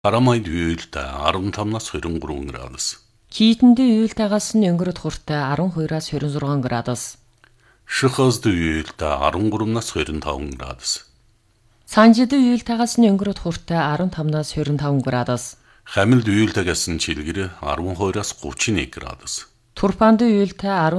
Харамайд уйлд 15-наас 23 градус. Кийтэндээ уйлтаагаас нь өнгөрөд хүртэ 12-аас 26 градус. Шихозд уйлд 13-наас 25 градус. Санжид уйлтаагаас нь өнгөрөд хүртэ 15-наас 25 градус. Хамилд уйлдагаас нь чилгэр 12-аас 31 градус. Турпанд уйлтаа